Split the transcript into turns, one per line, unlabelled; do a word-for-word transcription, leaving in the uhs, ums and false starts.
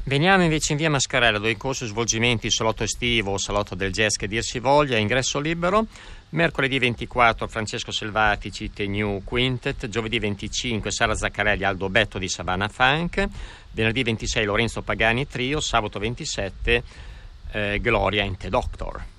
Veniamo invece in via Mascarella, dove in corso svolgimenti salotto estivo o salotto del jazz che dir si voglia, ingresso libero. Mercoledì ventiquattro Francesco Selvatici, The New Quintet. Giovedì venticinque Sara Zaccarelli, Aldo Betto di Savannah Funk. Venerdì ventisei Lorenzo Pagani Trio. Sabato ventisette eh, Gloria and the Doctor.